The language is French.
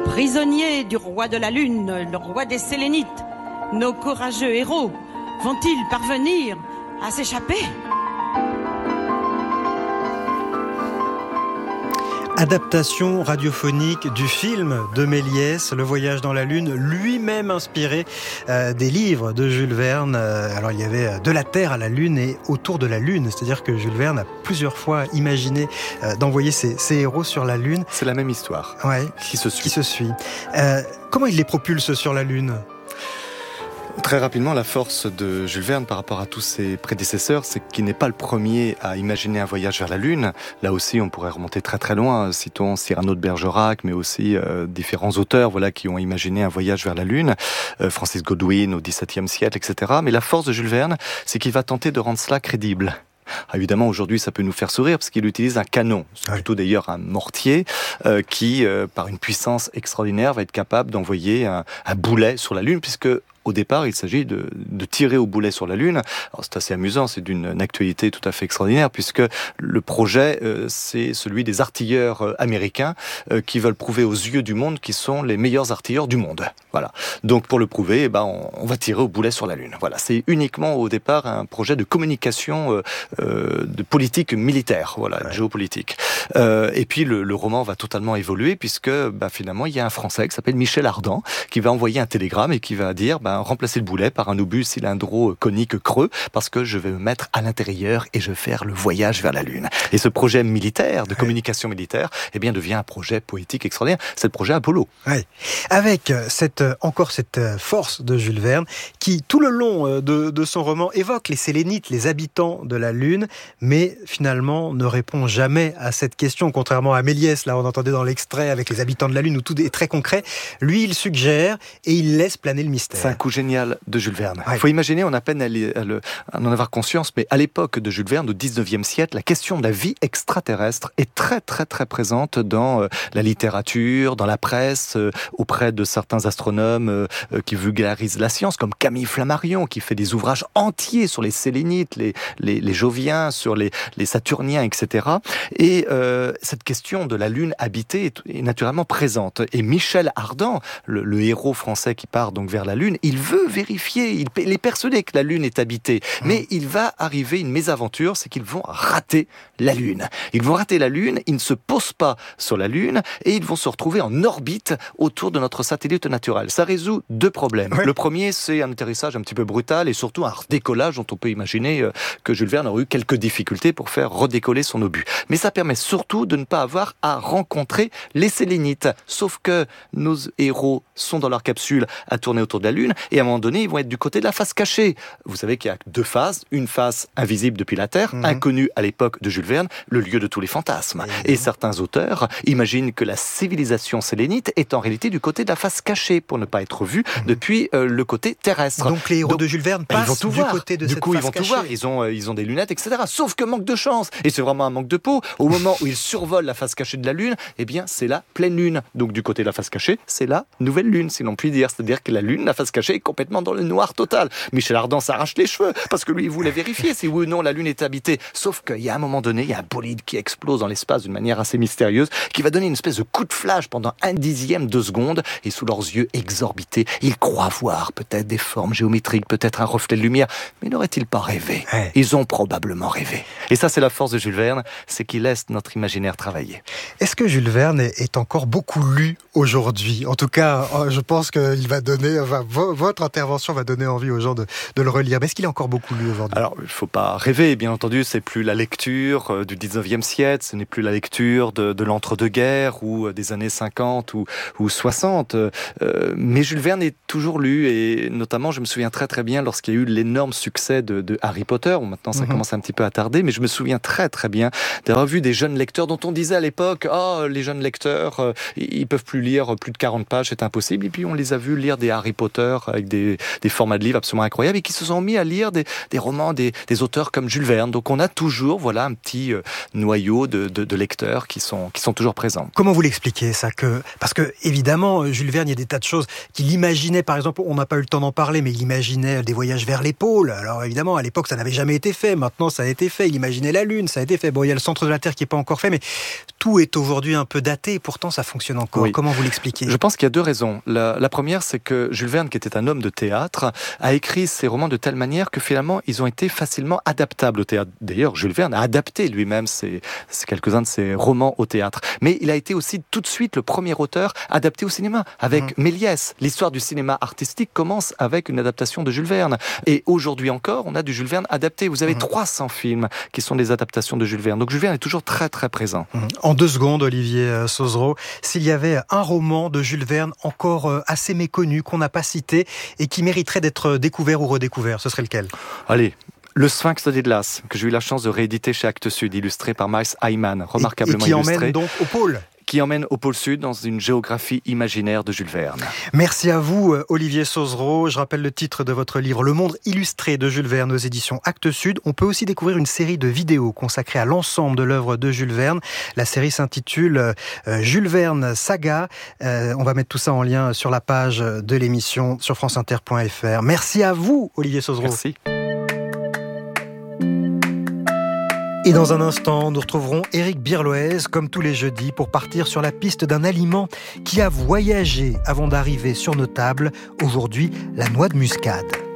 Prisonniers du roi de la Lune, le roi des Sélénites, nos courageux héros vont-ils parvenir à s'échapper ? Adaptation radiophonique du film de Méliès, Le Voyage dans la Lune, lui-même inspiré des livres de Jules Verne. Alors il y avait de la Terre à la Lune et autour de la Lune, c'est-à-dire que Jules Verne a plusieurs fois imaginé d'envoyer ses héros sur la Lune. C'est la même histoire, ouais, qui se suit. Comment il les propulse sur la Lune ? Très rapidement, la force de Jules Verne par rapport à tous ses prédécesseurs, c'est qu'il n'est pas le premier à imaginer un voyage vers la Lune. Là aussi, on pourrait remonter très très loin. Citons Cyrano de Bergerac, mais aussi différents auteurs qui ont imaginé un voyage vers la Lune. Francis Godwin au XVIIe siècle, etc. Mais la force de Jules Verne, c'est qu'il va tenter de rendre cela crédible. Évidemment, aujourd'hui, ça peut nous faire sourire parce qu'il utilise un canon. C'est plutôt d'ailleurs un mortier qui, par une puissance extraordinaire, va être capable d'envoyer un boulet sur la Lune, puisque au départ, il s'agit de tirer au boulet sur la Lune. Alors, c'est assez amusant, c'est d'une actualité tout à fait extraordinaire, puisque le projet, c'est celui des artilleurs américains qui veulent prouver aux yeux du monde qu'ils sont les meilleurs artilleurs du monde. Voilà. Donc, pour le prouver, on va tirer au boulet sur la Lune. Voilà. C'est uniquement au départ un projet de communication de politique militaire, géopolitique. Et puis, le roman va totalement évoluer, puisque finalement, il y a un Français qui s'appelle Michel Ardan, qui va envoyer un télégramme et qui va dire remplacer le boulet par un obus cylindro conique creux, parce que je vais me mettre à l'intérieur et je vais faire le voyage vers la Lune. Et ce projet militaire, de communication militaire, devient un projet poétique extraordinaire. C'est le projet Apollo. Ouais. Avec cette force de Jules Verne, qui tout le long de son roman évoque les Sélénites, les habitants de la Lune, mais finalement ne répond jamais à cette question, contrairement à Méliès, là on entendait dans l'extrait avec les habitants de la Lune, où tout est très concret. Lui, il suggère et il laisse planer le mystère. C'est un coup génial de Jules Verne. Il faut imaginer, on a peine à en avoir conscience, mais à l'époque de Jules Verne, au XIXe siècle, la question de la vie extraterrestre est très très très présente dans la littérature, dans la presse, auprès de certains astronomes qui vulgarisent la science, comme Camille Flammarion, qui fait des ouvrages entiers sur les Sélénites, les Joviens, sur les Saturniens, etc. Et cette question de la Lune habitée est naturellement présente. Et Michel Ardan, le héros français qui part donc vers la Lune, il veut vérifier, il est persuadé que la Lune est habitée, mais il va arriver une mésaventure, c'est qu'ils vont rater la Lune. Ils vont rater la Lune, ils ne se posent pas sur la Lune, et ils vont se retrouver en orbite autour de notre satellite naturel. Ça résout deux problèmes. Oui. Le premier, c'est un atterrissage un petit peu brutal, et surtout un redécollage dont on peut imaginer que Jules Verne aurait eu quelques difficultés pour faire redécoller son obus. Mais ça permet surtout de ne pas avoir à rencontrer les Sélénites. Sauf que nos héros sont dans leur capsule à tourner autour de la Lune, et à un moment donné, ils vont être du côté de la face cachée. Vous savez qu'il y a deux faces, une face invisible depuis la Terre, inconnue à l'époque de Jules Verne, le lieu de tous les fantasmes. Et certains auteurs imaginent que la civilisation sélénite est en réalité du côté de la face cachée, pour ne pas être vue depuis le côté terrestre. Donc les héros de Jules Verne passent du côté de cette face cachée. Du coup, ils vont tout voir, ils ont des lunettes, etc. Sauf que manque de chance, et c'est vraiment un manque de peau, au moment où ils survolent la face cachée de la Lune, c'est la pleine Lune. Donc du côté de la face cachée, c'est la nouvelle Lune, si l'on peut dire. C'est-à-dire que la Lune, la face cachée, est complètement dans le noir total. Michel Ardan s'arrache les cheveux, parce que lui, il voulait vérifier si oui ou non la Lune est habitée. Sauf qu'il y a un moment donné, il y a un bolide qui explose dans l'espace d'une manière assez mystérieuse, qui va donner une espèce de coup de flash pendant 1/10 de seconde, et sous leurs yeux exorbités, ils croient voir peut-être des formes géométriques, peut-être un reflet de lumière, mais n'auraient-ils pas rêvé ? Ils ont probablement rêvé. Et ça, c'est la force de Jules Verne, c'est qu'il laisse notre imaginaire travailler. Est-ce que Jules Verne est encore beaucoup lu aujourd'hui ? En tout cas, je pense qu'il va donner, votre intervention va donner envie aux gens de le relire. Mais est-ce qu'il est encore beaucoup lu aujourd'hui ? Alors, il ne faut pas rêver, bien entendu, c'est plus la lecture du 19e siècle, ce n'est plus la lecture de l'entre-deux-guerres ou des années 50 ou 60. Mais Jules Verne est toujours lu, et notamment, je me souviens très très bien lorsqu'il y a eu l'énorme succès de Harry Potter, où maintenant ça commence un petit peu à tarder, mais je me souviens très très bien d'avoir vu des jeunes lecteurs dont on disait à l'époque, les jeunes lecteurs, ils peuvent plus lire plus de 40 pages, c'est impossible, et puis on les a vus lire des Harry Potter avec des formats de livres absolument incroyables, et qui se sont mis à lire des romans des auteurs comme Jules Verne. Donc on a toujours un petit noyau de lecteurs qui sont toujours présents. Comment vous l'expliquez ça, parce que évidemment Jules Verne, il y a des tas de choses qu'il imaginait. Par exemple, on n'a pas eu le temps d'en parler, mais il imaginait des voyages vers les pôles. Alors évidemment, à l'époque, ça n'avait jamais été fait. Maintenant, ça a été fait. Il imaginait la Lune, ça a été fait. Bon, il y a le centre de la Terre qui n'est pas encore fait, mais tout est aujourd'hui un peu daté, et pourtant ça fonctionne encore. Oui. Comment vous l'expliquez ? Je pense qu'il y a deux raisons. La première, c'est que Jules Verne, qui était un homme de théâtre, a écrit ses romans de telle manière que finalement, ils ont été facilement adaptables au théâtre. D'ailleurs, Jules Verne a adapté lui-même quelques-uns de ses romans au théâtre. Mais il a été aussi tout de suite le premier auteur adapté au cinéma, avec Méliès. L'histoire du cinéma artistique commence avec une adaptation de Jules Verne. Et aujourd'hui encore, on a du Jules Verne adapté. Vous avez 300 films qui sont des adaptations de Jules Verne. Donc Jules Verne est toujours très très présent. En 2 secondes, Olivier Sauzereau, s'il y avait un roman de Jules Verne encore assez méconnu, qu'on n'a pas cité et qui mériterait d'être découvert ou redécouvert, ce serait lequel ? Allez, Le Sphinx des Glaces, que j'ai eu la chance de rééditer chez Actes Sud, illustré par Miles Hyman, remarquablement illustré. Et qui emmène donc au pôle. Qui emmène au pôle Sud dans une géographie imaginaire de Jules Verne. Merci à vous, Olivier Sauzereau. Je rappelle le titre de votre livre, Le Monde illustré de Jules Verne aux éditions Actes Sud. On peut aussi découvrir une série de vidéos consacrées à l'ensemble de l'œuvre de Jules Verne. La série s'intitule Jules Verne Saga. On va mettre tout ça en lien sur la page de l'émission sur franceinter.fr. Merci à vous, Olivier Sauzereau. Merci. Et dans un instant, nous retrouverons Éric Birloez, comme tous les jeudis, pour partir sur la piste d'un aliment qui a voyagé avant d'arriver sur nos tables. Aujourd'hui, la noix de muscade.